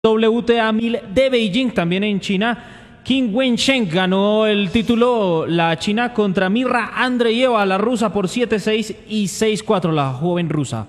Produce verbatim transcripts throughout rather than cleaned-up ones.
W T A mil de Beijing, también en China. Qin Wensheng ganó el título, la China contra Mirra Andreeva, la rusa, por siete seis y seis cuatro, la joven rusa.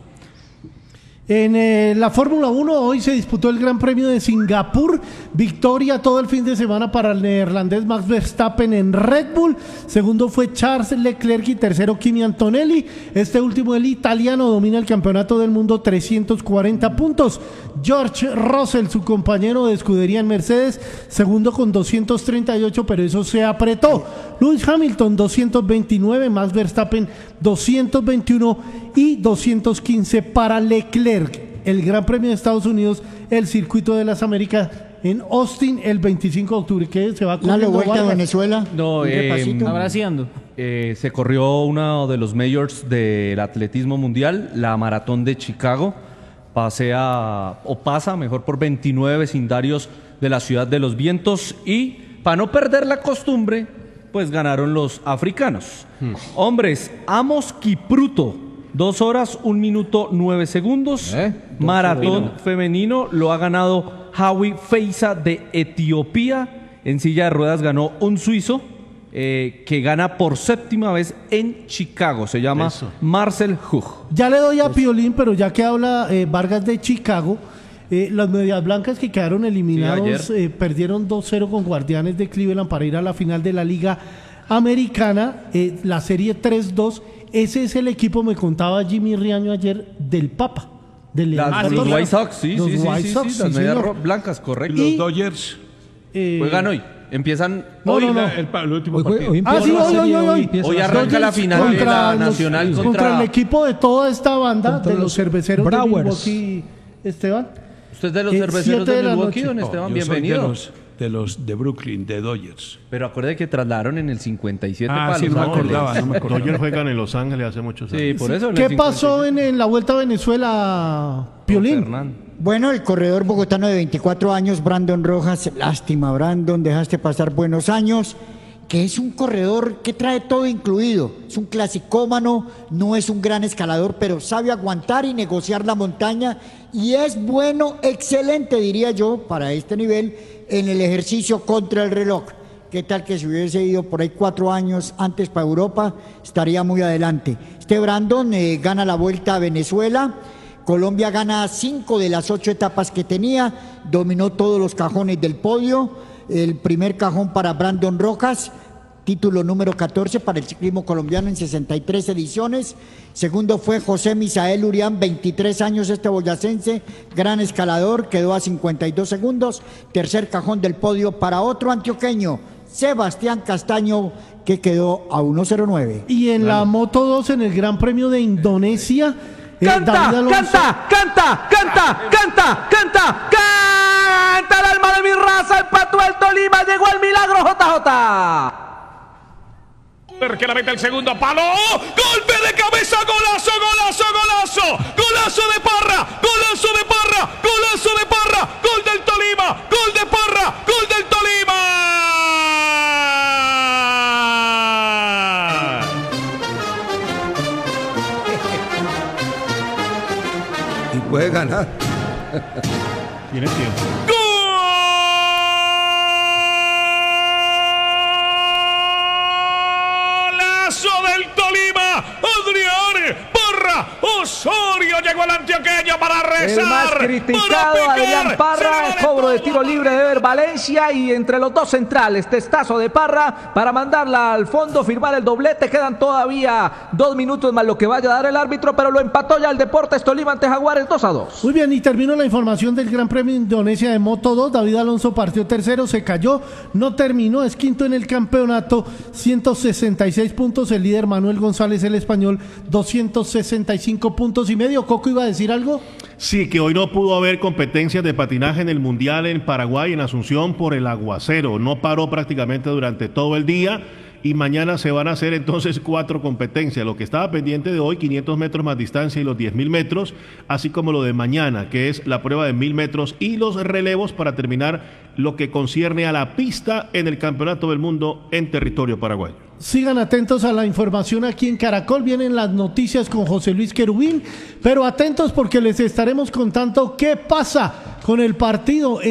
En eh, la Fórmula uno hoy se disputó el Gran Premio de Singapur, victoria todo el fin de semana para el neerlandés Max Verstappen en Red Bull, segundo fue Charles Leclerc y tercero Kimi Antonelli, este último el italiano domina el campeonato del mundo, trescientos cuarenta puntos, George Russell, su compañero de escudería en Mercedes, segundo con doscientos treinta y ocho, pero eso se apretó, Lewis Hamilton doscientos veintinueve, Max Verstappen doscientos veintiuno y doscientos quince para Leclerc. El Gran Premio de Estados Unidos, el Circuito de las Américas en Austin el veinticinco de octubre. ¿Qué se va a correr? ¿La vuelta a Venezuela? No, eh, abraciando. Eh, se corrió uno de los majors del atletismo mundial, la Maratón de Chicago. Pasea, o pasa mejor, por veintinueve vecindarios de la Ciudad de los Vientos y, para no perder la costumbre, pues ganaron los africanos. Hmm. Hombres, Amos Kipruto, dos horas, un minuto, nueve segundos. ¿Eh? Maratón femenino lo ha ganado Hawi Feiza de Etiopía. En silla de ruedas ganó un suizo eh, que gana por séptima vez en Chicago. Se llama Eso. Marcel Hug. Ya le doy a Piolín, pero ya que habla eh, Vargas de Chicago, eh, las Medias Blancas que quedaron eliminados sí, eh, perdieron dos cero con Guardianes de Cleveland para ir a la final de la Liga Americana, eh, la serie tres dos. Ese es el equipo, me contaba Jimmy Riaño ayer, del Papa. Del las, los White Sox, sí, los sí, sí, White sí, Sox, sí, las sí, medias señor. blancas, correcto. Y los Dodgers eh, juegan hoy. Empiezan no, hoy. No, no. La, el, el último hoy, partido. Hoy, ah, sí, hoy, hoy, hoy, hoy. Hoy arranca la final de la Nacional los, contra... contra el equipo de toda esta banda, contra de los, los cerveceros Browers. de Milwaukee, Esteban. ¿Usted es de los eh, cerveceros de, de Milwaukee, don Esteban? No, bienvenido. De los de Brooklyn, de Dodgers. Pero acuerde que trasladaron en el cincuenta y siete ah, para sí, Los no Ángeles. Me acordaba, no me acordaba. Dodgers juegan en Los Ángeles hace muchos años. Sí, por eso. ¿Qué pasó en, en la Vuelta a Venezuela, Piolín? Bueno, el corredor bogotano de veinticuatro años, Brandon Rojas, lástima, Brandon, dejaste pasar buenos años, que es un corredor que trae todo incluido, es un clasicómano, no es un gran escalador, pero sabe aguantar y negociar la montaña, y es bueno, excelente, diría yo, para este nivel, en el ejercicio contra el reloj. ¿Qué tal que si hubiese ido por ahí cuatro años antes para Europa? Estaría muy adelante. Este Brandon eh, gana la Vuelta a Venezuela. Colombia gana cinco de las ocho etapas que tenía. Dominó todos los cajones del podio. El primer cajón para Brandon Rojas. Título número catorce para el ciclismo colombiano en sesenta y tres ediciones. Segundo fue José Misael Urián, veintitrés años, este boyacense, gran escalador, quedó a cincuenta y dos segundos. Tercer cajón del podio para otro antioqueño, Sebastián Castaño, que quedó a uno cero nueve. Y en claro. la Moto dos, en el Gran Premio de Indonesia, ¡Canta, canta, canta, canta, canta, canta, canta! ¡Canta el alma de mi raza! Empató el Tolima, llegó el milagro, J J. Que la mete el segundo palo, golpe de cabeza, golazo, golazo, golazo, golazo de Parra, golazo de Parra, golazo de Parra, gol del Tolima, gol de Parra, gol del Tolima. Y puede ganar. Tiene tiempo. Osorio llegó el antioqueño para rezar. El más criticado, Adrián Parra, el cobro de tiro libre de Ever Valencia y entre los dos centrales, testazo de Parra para mandarla al fondo, firmar el doblete. Quedan todavía dos minutos más lo que vaya a dar el árbitro, pero lo empató ya el Deportes Tolima ante Jaguares dos a dos. Muy bien, y terminó la información del Gran Premio de Indonesia de Moto dos. David Alonso partió tercero, se cayó, no terminó, es quinto en el campeonato, ciento sesenta y seis puntos. El líder Manuel González, el español, doscientos sesenta y cinco puntos y medio. ¿Coco iba a decir algo? Sí, que hoy no pudo haber competencias de patinaje en el Mundial en Paraguay, en Asunción, por el aguacero. No paró prácticamente durante todo el día y mañana se van a hacer entonces cuatro competencias. Lo que estaba pendiente de hoy, quinientos metros más distancia y los diez mil metros, así como lo de mañana, que es la prueba de mil metros y los relevos para terminar lo que concierne a la pista en el Campeonato del Mundo en territorio paraguayo. Sigan atentos a la información aquí en Caracol. Vienen las noticias con José Luis Querubín, pero atentos porque les estaremos contando qué pasa con el partido